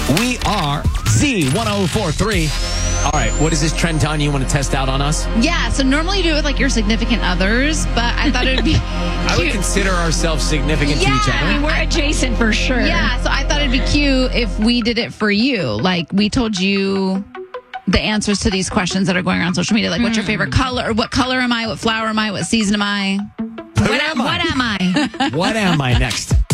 We are Z1043. All right, what is this trend, Tanya, you want to test out on us? Yeah, so normally you do it with like your significant others, but I thought it would be I would consider ourselves significant to each other. I mean, we're adjacent for sure. Yeah, so I thought it'd be cute if we did it for you. Like, we told you the answers to these questions that are going around social media. Like, what's your favorite color? Or what color am I? What flower am I? What season am I? What am I? What am I? What am I next?